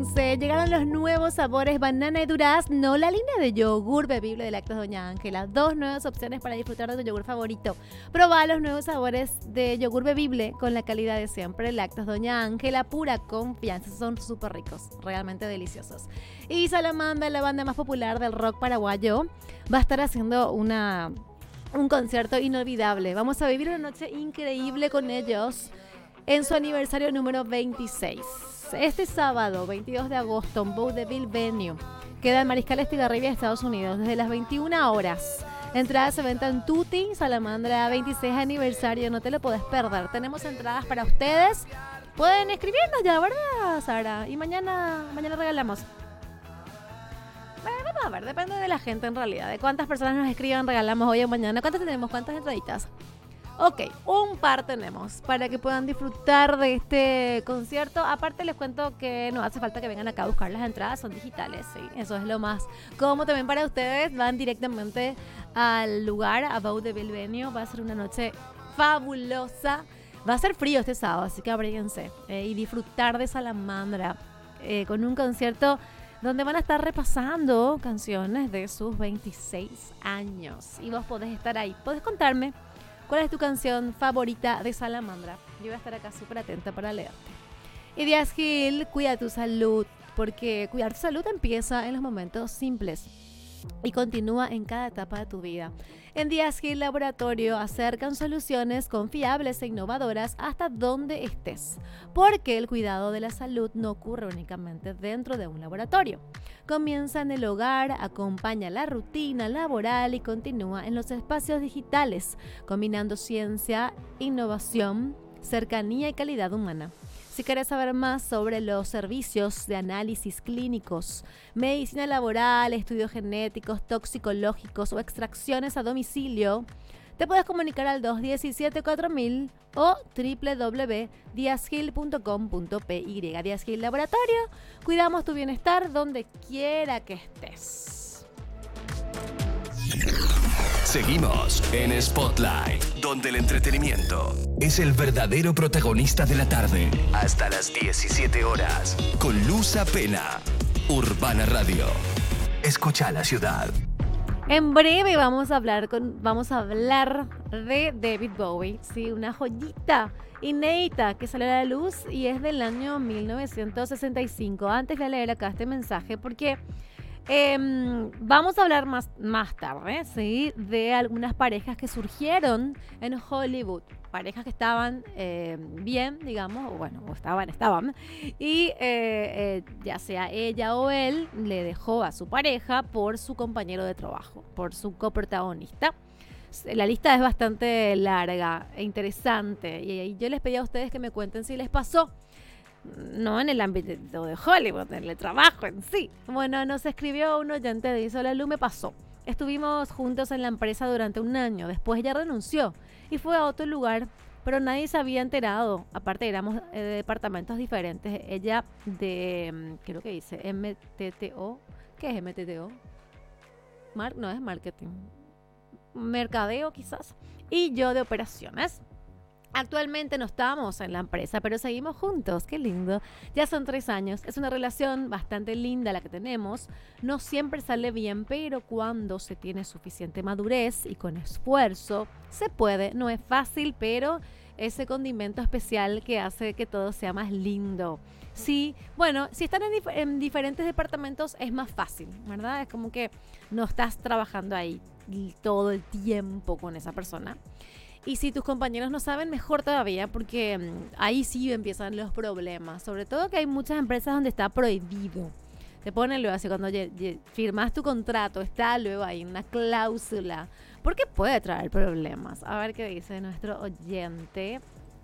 abríguense, llegaron los nuevos sabores banana y durazno, la línea de yogur bebible de Lácteos Doña Ángela. 2 nuevas opciones para disfrutar de tu yogur favorito. Probá los nuevos sabores de yogur bebible con la calidad de siempre. Lácteos Doña Ángela, pura confianza. Son súper ricos, realmente deliciosos. Y Salamandra, la banda más popular del rock paraguayo, va a estar haciendo un concierto inolvidable. Vamos a vivir una noche increíble con ellos en su aniversario número 26. Este sábado, 22 de agosto, en Vaudeville Venue. Queda en Mariscal Estigarribia, Estados Unidos, desde las 21 horas. Entradas se venta en Tutti, Salamandra 26 aniversario, no te lo podés perder. Tenemos entradas para ustedes. Pueden escribirnos ya, ¿verdad, Sara? Y mañana regalamos. Vamos a ver, depende de la gente en realidad. De cuántas personas nos escriban, regalamos hoy o mañana. ¿Cuántas tenemos? ¿Cuántas entraditas? Ok, un par tenemos para que puedan disfrutar de este concierto. Aparte les cuento que no hace falta que vengan acá a buscar las entradas, son digitales, ¿sí? Eso es lo más cómodo también para ustedes. Van directamente al lugar, a Vaudeville Venue. Va a ser una noche fabulosa. Va a ser frío este sábado, así que abríguense y disfrutar de Salamandra con un concierto donde van a estar repasando canciones de sus 26 años. Y vos podés estar ahí, podés contarme ¿cuál es tu canción favorita de Salamandra? Yo voy a estar acá súper atenta para leerte. Y Díaz Gil, cuida tu salud, porque cuidar tu salud empieza en los momentos simples y continúa en cada etapa de tu vida. En Díaz Gil Laboratorio acercan soluciones confiables e innovadoras hasta donde estés, porque el cuidado de la salud no ocurre únicamente dentro de un laboratorio. Comienza en el hogar, acompaña la rutina laboral y continúa en los espacios digitales, combinando ciencia, innovación, cercanía y calidad humana. Si quieres saber más sobre los servicios de análisis clínicos, medicina laboral, estudios genéticos, toxicológicos o extracciones a domicilio, te puedes comunicar al 217-4000 o www.diazgil.com.py. Díaz Gil Laboratorio, cuidamos tu bienestar donde quiera que estés. Seguimos en Spotlight, donde el entretenimiento es el verdadero protagonista de la tarde. Hasta las 17 horas, con Luz Apena, Urbana Radio. Escucha la ciudad. En breve vamos a hablar de David Bowie, sí, una joyita inédita que salió a la luz y es del año 1965. Antes de leer acá este mensaje, porque vamos a hablar más tarde, ¿sí? De algunas parejas que surgieron en Hollywood. Parejas que estaban bien, digamos, o estaban. Y ya sea ella o él, le dejó a su pareja por su compañero de trabajo, por su coprotagonista. La lista es bastante larga e interesante. Y yo les pedí a ustedes que me cuenten si les pasó. No en el ámbito de Hollywood, en el trabajo en sí. Bueno, nos escribió un oyente, dice: hola Lu, me pasó. Estuvimos juntos en la empresa durante un año. Después ella renunció y fue a otro lugar, pero nadie se había enterado. Aparte éramos de departamentos diferentes. Ella de, creo que dice MTTO. ¿Qué es MTTO? No es marketing. Mercadeo quizás. Y yo de operaciones. Actualmente no estamos en la empresa, pero seguimos juntos. ¡Qué lindo! Ya son 3 años. Es una relación bastante linda la que tenemos. No siempre sale bien, pero cuando se tiene suficiente madurez y con esfuerzo, se puede. No es fácil, pero ese condimento especial que hace que todo sea más lindo. Sí, bueno, si están en diferentes departamentos es más fácil, ¿verdad? Es como que no estás trabajando ahí todo el tiempo con esa persona. Y si tus compañeros no saben, mejor todavía, porque ahí sí empiezan los problemas. Sobre todo que hay muchas empresas donde está prohibido. Te ponen luego así, cuando firmas tu contrato, está luego ahí una cláusula. Porque puede traer problemas. A ver qué dice nuestro oyente.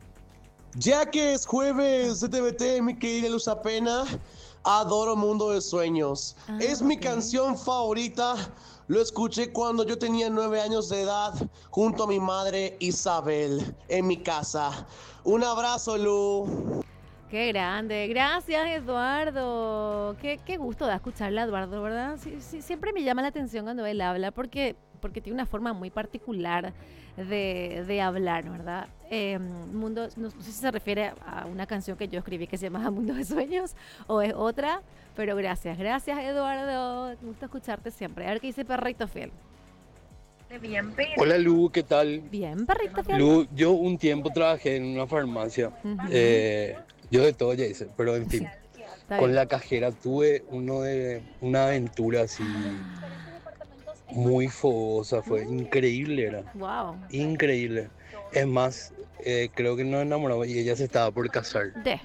Ya que es jueves de TVT, mi querida Luz Apena, adoro Mundo de Sueños. Es mi canción favorita. Lo escuché cuando yo tenía 9 años de edad, junto a mi madre Isabel, en mi casa. Un abrazo, Lu. Qué grande. Gracias, Eduardo. Qué gusto da escucharle a Eduardo, ¿verdad? Sí, siempre me llama la atención cuando él habla porque tiene una forma muy particular de hablar, ¿verdad? Mundo, no sé si se refiere a una canción que yo escribí que se llama Mundo de Sueños o es otra, pero gracias, Eduardo. Me gusta escucharte siempre. A ver qué dice Perrito Fiel. Hola Lu, ¿qué tal? Bien, Perrito Fiel. Lu, yo un tiempo trabajé en una farmacia. Yo de todo ya hice, pero en fin. Está Con bien. la cajera tuve una aventura así muy fogosa, fue increíble, era Wow. increíble. Es más, creo que nos enamoramos y ella se estaba por casar. De.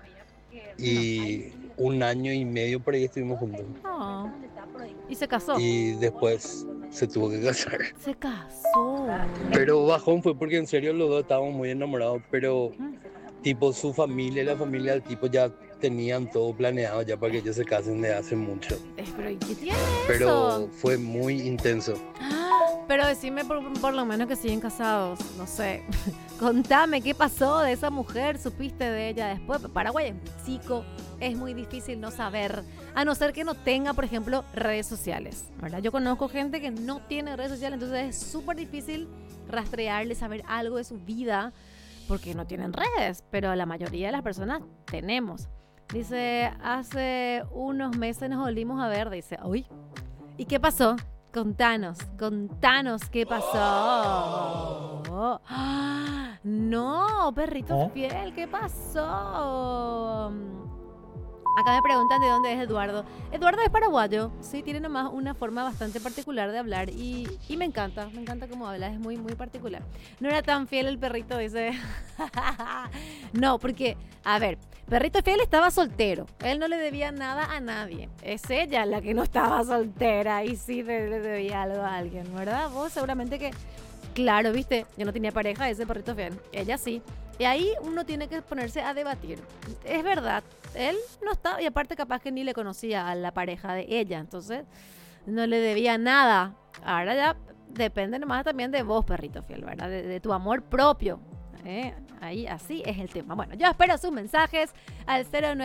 Y 1 año y medio por ahí estuvimos juntos. Oh. Y se casó. Y después se tuvo que casar. Se casó. Pero bajón fue porque en serio los dos estábamos muy enamorados, pero tipo su familia y la familia del tipo ya tenían todo planeado ya para que ellos se casen de hace mucho. Pero ¿y qué tiene Pero eso? fue muy intenso. Pero decime por lo menos que siguen casados, no sé. Contame qué pasó de esa mujer, supiste de ella después. Paraguay es chico, es muy difícil no saber, a no ser que no tenga, por ejemplo, redes sociales, ¿verdad? Yo conozco gente que no tiene redes sociales, entonces es súper difícil rastrearle, saber algo de su vida, porque no tienen redes, pero la mayoría de las personas tenemos. Dice, hace unos meses nos volvimos a ver, dice, uy, ¿y qué pasó? Contanos qué pasó. No, perrito fiel, ¿qué pasó? Acá me preguntan de dónde es Eduardo. Eduardo es paraguayo, sí, tiene nomás una forma bastante particular de hablar y me encanta cómo habla, es muy, muy particular. No era tan fiel el perrito, dice. No, porque, a ver, perrito fiel estaba soltero, él no le debía nada a nadie, es ella la que no estaba soltera y sí le debía algo a alguien, ¿verdad? Vos seguramente que, claro, viste, yo no tenía pareja, ese perrito fiel, ella sí. Y ahí uno tiene que ponerse a debatir. Es verdad, él no estaba, y aparte capaz que ni le conocía a la pareja de ella, entonces no le debía nada. Ahora ya depende nomás también de vos, perrito fiel, ¿verdad? De tu amor propio. Ahí así es el tema. Bueno, yo espero sus mensajes al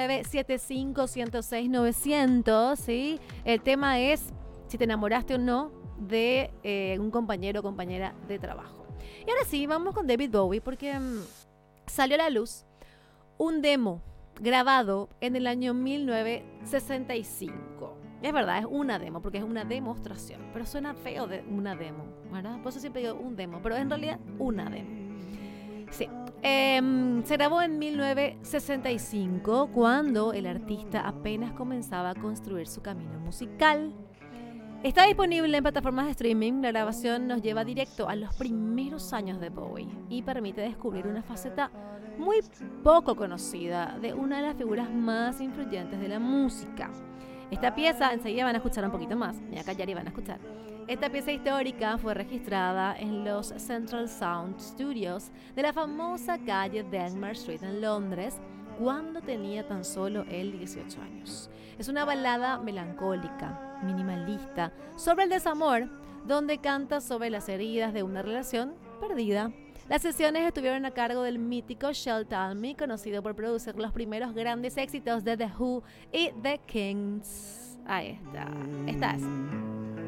0975-106-900, ¿sí? El tema es si te enamoraste o no de un compañero o compañera de trabajo. Y ahora sí, vamos con David Bowie porque salió a la luz un demo grabado en el año 1965. Es verdad, es una demo, porque es una demostración, pero suena feo de una demo, ¿verdad? Por eso siempre digo un demo, pero es en realidad una demo. Sí, se grabó en 1965 cuando el artista apenas comenzaba a construir su camino musical. Está disponible en plataformas de streaming. La grabación nos lleva directo a los primeros años de Bowie y permite descubrir una faceta muy poco conocida de una de las figuras más influyentes de la música. Esta pieza, enseguida van a escuchar un poquito más, me voy a callar y van a escuchar. Esta pieza histórica fue registrada en los Central Sound Studios de la famosa calle Denmark Street en Londres cuando tenía tan solo él 18 años. Es una balada melancólica, minimalista, sobre el desamor, donde canta sobre las heridas de una relación perdida. Las sesiones estuvieron a cargo del mítico Shel Talmy, conocido por producir los primeros grandes éxitos de The Who y The Kings. Ahí está. Esta es.